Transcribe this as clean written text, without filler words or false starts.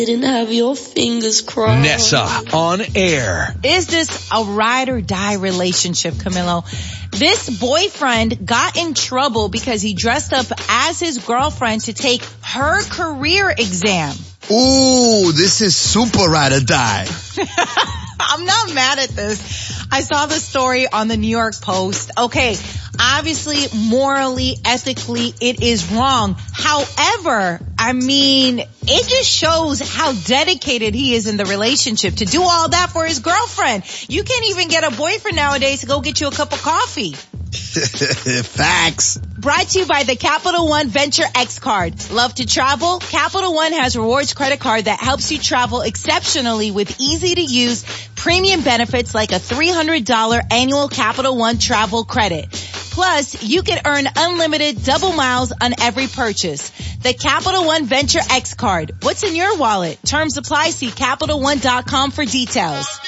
Didn't have your fingers crossed. Nessa on air. Is this a ride or die relationship, Camilo? This boyfriend got in trouble because he dressed up as his girlfriend to take her career exam. Ooh, this is super ride or die. I'm not mad at this. I saw the story on the New York Post. Okay, obviously, morally, ethically, it is wrong. However, I mean, it just shows how dedicated he is in the relationship to do all that for his girlfriend. You can't even get a boyfriend nowadays to go get you a cup of coffee. Facts. Brought to you by the Capital One Venture X card. Love to travel? Capital One has a rewards credit card that helps you travel exceptionally with easy to use premium benefits like a $300 annual Capital One travel credit. Plus, you can earn unlimited double miles on every purchase. The Capital One Venture X card. What's in your wallet? Terms apply. See CapitalOne.com for details.